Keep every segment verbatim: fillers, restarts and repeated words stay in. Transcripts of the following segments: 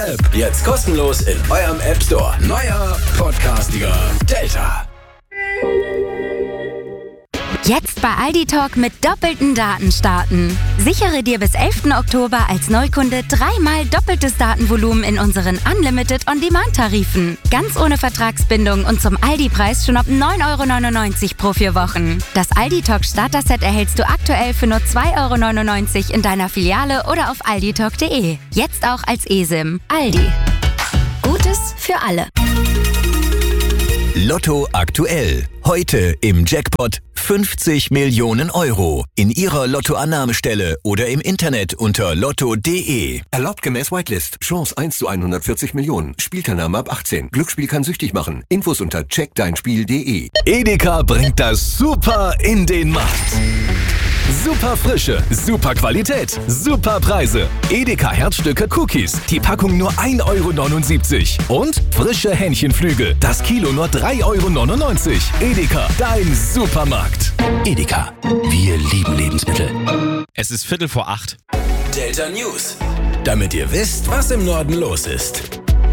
App. Jetzt kostenlos in eurem App Store. Neuer Podcastiger Delta. Jetzt bei Aldi Talk mit doppelten Daten starten. Sichere dir bis elften Oktober als Neukunde dreimal doppeltes Datenvolumen in unseren Unlimited On-Demand-Tarifen. Ganz ohne Vertragsbindung und zum Aldi-Preis schon ab neun Euro neunundneunzig pro vier Wochen. Das Aldi Talk Starter-Set erhältst du aktuell für nur zwei Euro neunundneunzig in deiner Filiale oder auf alditalk punkt de. Jetzt auch als eSIM. Aldi. Gutes für alle. Lotto aktuell. Heute im Jackpot fünfzig Millionen Euro. In Ihrer Lottoannahmestelle oder im Internet unter lotto punkt de. Erlaubt gemäß Whitelist. Chance eins zu hundertvierzig Millionen. Spielteilnahme ab achtzehn. Glücksspiel kann süchtig machen. Infos unter check dein spiel punkt de. Edeka bringt das Super in den Markt. Super Frische, super Qualität, super Preise. Edeka Herzstücke Cookies, die Packung nur ein Euro neunundsiebzig. Und frische Hähnchenflügel, das Kilo nur drei Euro neunundneunzig. Edeka, dein Supermarkt. Edeka, wir lieben Lebensmittel. Es ist Viertel vor acht. Delta News, damit ihr wisst, was im Norden los ist.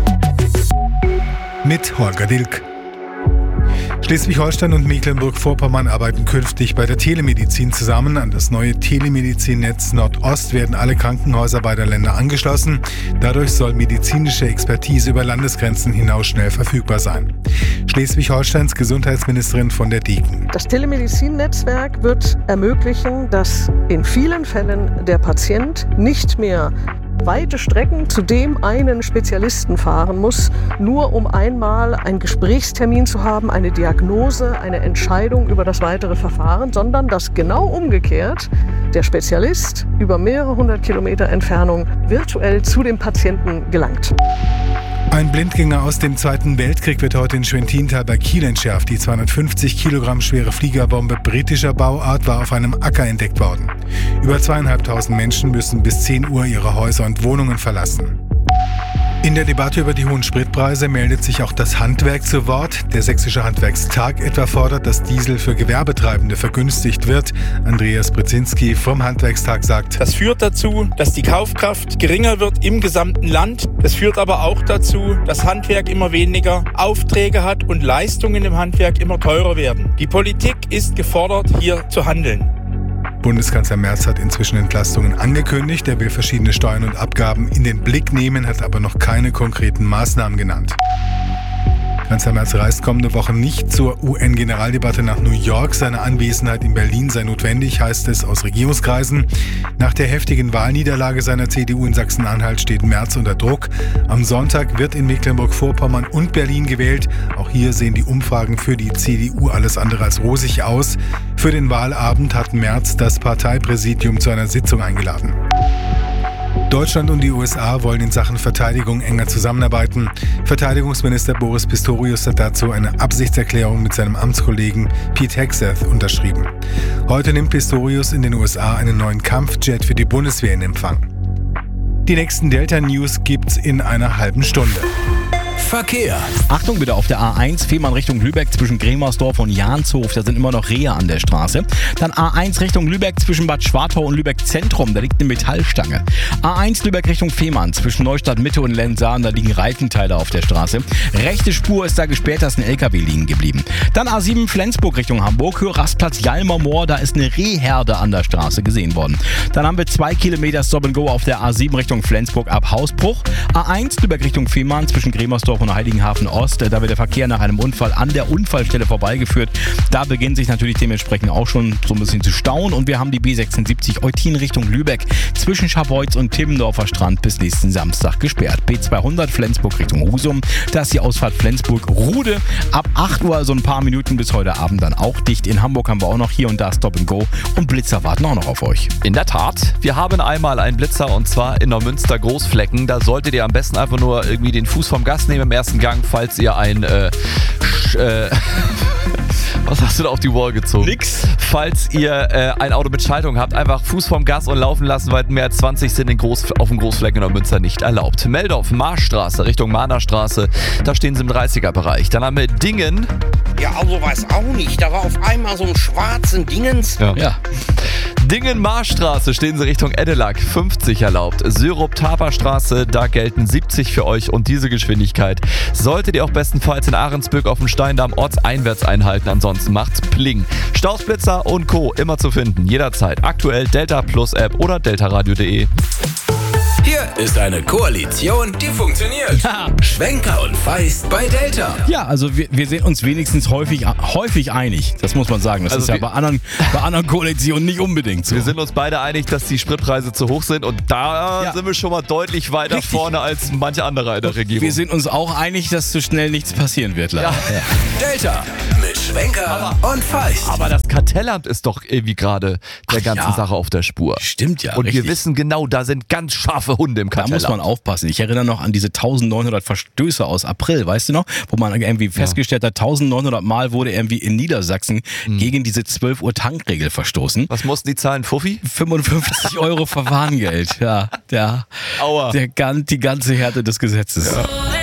Mit Holger Dilk. Schleswig-Holstein und Mecklenburg-Vorpommern arbeiten künftig bei der Telemedizin zusammen. An das neue Telemedizinnetz Nordost werden alle Krankenhäuser beider Länder angeschlossen. Dadurch soll medizinische Expertise über Landesgrenzen hinaus schnell verfügbar sein. Schleswig-Holsteins Gesundheitsministerin von der Degen. Das Telemedizinnetzwerk wird ermöglichen, dass in vielen Fällen der Patient nicht mehr weite Strecken zu dem einen Spezialisten fahren muss, nur um einmal einen Gesprächstermin zu haben, eine Diagnose, eine Entscheidung über das weitere Verfahren, sondern dass genau umgekehrt der Spezialist über mehrere hundert Kilometer Entfernung virtuell zu dem Patienten gelangt. Ein Blindgänger aus dem Zweiten Weltkrieg wird heute in Schwentintal bei Kiel entschärft. Die zweihundertfünfzig Kilogramm schwere Fliegerbombe britischer Bauart war auf einem Acker entdeckt worden. Über zweieinhalbtausend Menschen müssen bis zehn Uhr ihre Häuser und Wohnungen verlassen. In der Debatte über die hohen Spritpreise meldet sich auch das Handwerk zu Wort. Der Sächsische Handwerkstag etwa fordert, dass Diesel für Gewerbetreibende vergünstigt wird. Andreas Brzezinski vom Handwerkstag sagt: Das führt dazu, dass die Kaufkraft geringer wird im gesamten Land. Das führt aber auch dazu, dass Handwerk immer weniger Aufträge hat und Leistungen im Handwerk immer teurer werden. Die Politik ist gefordert, hier zu handeln. Bundeskanzler Merz hat inzwischen Entlastungen angekündigt. Er will verschiedene Steuern und Abgaben in den Blick nehmen, hat aber noch keine konkreten Maßnahmen genannt. Kanzler Merz reist kommende Woche nicht zur U N-Generaldebatte nach New York. Seine Anwesenheit in Berlin sei notwendig, heißt es aus Regierungskreisen. Nach der heftigen Wahlniederlage seiner C D U in Sachsen-Anhalt steht Merz unter Druck. Am Sonntag wird in Mecklenburg-Vorpommern und Berlin gewählt. Auch hier sehen die Umfragen für die C D U alles andere als rosig aus. Für den Wahlabend hat Merz das Parteipräsidium zu einer Sitzung eingeladen. Deutschland und die U S A wollen in Sachen Verteidigung enger zusammenarbeiten. Verteidigungsminister Boris Pistorius hat dazu eine Absichtserklärung mit seinem Amtskollegen Pete Hegseth unterschrieben. Heute nimmt Pistorius in den U S A einen neuen Kampfjet für die Bundeswehr in Empfang. Die nächsten Delta-News gibt's in einer halben Stunde. Verkehr. Achtung bitte auf der A eins, Fehmarn Richtung Lübeck zwischen Gremersdorf und Jahnshof, da sind immer noch Rehe an der Straße. Dann A eins Richtung Lübeck zwischen Bad Schwartau und Lübeck Zentrum, da liegt eine Metallstange. A eins Lübeck Richtung Fehmarn zwischen Neustadt Mitte und Lenzahn, da liegen Reifenteile auf der Straße. Rechte Spur ist da gesperrt, da ist ein L K W liegen geblieben. Dann A sieben Flensburg Richtung Hamburg, Rastplatz Jalmermoor, da ist eine Rehherde an der Straße gesehen worden. Dann haben wir zwei Kilometer Stop and Go auf der A sieben Richtung Flensburg ab Hausbruch. A eins Lübeck Richtung Fehmarn zwischen Gremersdorf und Heiligenhafen Ost. Da wird der Verkehr nach einem Unfall an der Unfallstelle vorbeigeführt. Da beginnt sich natürlich dementsprechend auch schon so ein bisschen zu stauen. Und wir haben die B sechsundsiebzig Eutin Richtung Lübeck zwischen Scharbeutz und Timmendorfer Strand bis nächsten Samstag gesperrt. B zweihundert Flensburg Richtung Husum. Da ist die Ausfahrt Flensburg-Rude. Ab acht Uhr, also ein paar Minuten bis heute Abend dann auch dicht. In Hamburg haben wir auch noch hier und da Stop and Go. Und Blitzer warten auch noch auf euch. In der Tat, wir haben einmal einen Blitzer und zwar in Neumünster Großflecken. Da solltet ihr am besten einfach nur irgendwie den Fuß vom Gas nehmen im ersten Gang, falls ihr ein äh, sch, äh, was hast du da auf die Wall gezogen? Nix. Falls ihr äh, ein Auto mit Schaltung habt, einfach Fuß vom Gas und laufen lassen, weil mehr als zwanzig sind in Groß, auf dem Großflecken in Neumünster nicht erlaubt. Meldorf, Marstraße Richtung Mahnerstraße, da stehen sie im dreißiger-Bereich. Dann haben wir Dingen. Ja, also weiß auch nicht. Da war auf einmal so ein schwarzen Dingens. Ja. ja. Dingen-Marstraße stehen Sie Richtung Edelak, fünfzig erlaubt. Syrup-Taper-Straße, da gelten siebzig für euch und diese Geschwindigkeit solltet ihr auch bestenfalls in Ahrensbück auf dem Steindamm ortseinwärts einhalten, ansonsten macht's Pling. Stausblitzer und Co. immer zu finden, jederzeit. Aktuell Delta Plus App oder deltaradio punkt de. Hier ist eine Koalition, die funktioniert. Ja. Schwenker und Feist bei Delta. Ja, also wir, wir sind uns wenigstens häufig, häufig einig. Das muss man sagen. Das Also ist ja wir- bei anderen, bei anderen Koalitionen nicht unbedingt so. Wir sind uns beide einig, dass die Spritpreise zu hoch sind und da Ja. sind wir schon mal deutlich weiter Richtig. vorne als manche andere in der Regierung. Wir sind uns auch einig, dass so schnell nichts passieren wird. Leider. Ja. Delta mit Schwenker und Feist. Aber das Kartellamt ist doch irgendwie gerade der ganzen ja. Sache auf der Spur. Stimmt ja, Und richtig. wir wissen genau, da sind ganz scharfe Hunde im Da Kartellamt. muss man aufpassen. Ich erinnere noch an diese neunzehnhundert Verstöße aus April, weißt du noch? Wo man irgendwie festgestellt hat, neunzehnhundert Mal wurde irgendwie in Niedersachsen gegen diese zwölf Uhr Tankregel verstoßen. Was mussten die zahlen, Fuffi? fünfundfünfzig Euro Verwarngeld. Ja, der, Aua. der, gan- die ganze Härte des Gesetzes.